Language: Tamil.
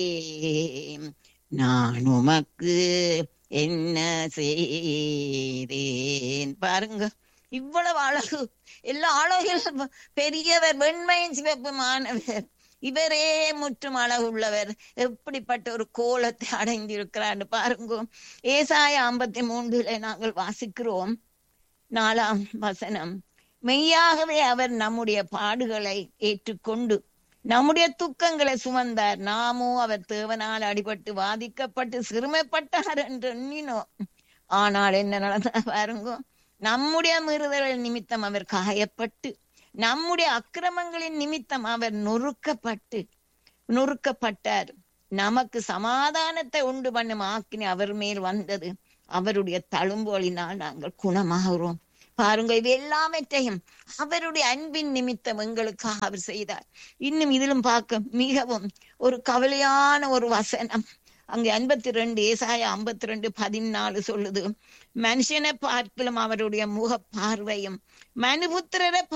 நான் உமக்கு என்ன செய்தேன் பாருங்க. இவ்வளவு அழகு, எல்லா அழகிலும் பெரியவர், வெண்மையின் சிவப்புமானவர், இவரே முற்றும் அழகு உள்ளவர். எப்படிப்பட்ட ஒரு கோலத்தை அடைந்திருக்கிறார் பாருங்க. ஏசாயா 53 நாங்கள் வாசிக்கிறோம் 4ஆம் வசனம். மெய்யாகவே அவர் நம்முடைய பாடுகளை ஏற்றுக்கொண்டு நம்முடைய துக்கங்களை சுமந்தார். நாமோ அவர் தேவனால் அடிபட்டு வாதிக்கப்பட்டு சிறுமைப்பட்டார் என்று எண்ணினோம். ஆனால் என்ன நடந்த பாருங்க. நம்முடைய மீறுதல்கள் நிமித்தம் அவர் காயப்பட்டு, நம்முடைய அக்கிரமங்களின் நிமித்தம் அவர் நொறுக்கப்பட்டார். நமக்கு சமாதானத்தை உண்டு பண்ணும் ஆக்கினை அவர் மேல் வந்தது. அவருடைய தழும்புகளினால் நாங்கள் குணமாகிறோம். பாருங்க, இது எல்லாவற்றையும் அவருடைய அன்பின் நிமித்தம் எங்களுக்காக அவர் செய்தார். இன்னும் இதிலும் பார்க்க மிகவும் ஒரு கவலையான ஒரு வசனம் அங்கே 52 ஏசாயா 52:14 சொல்லுது. மனுஷனை பார்க்கலும் அவருடைய முக பார்வையும் மனுபுத்திரரை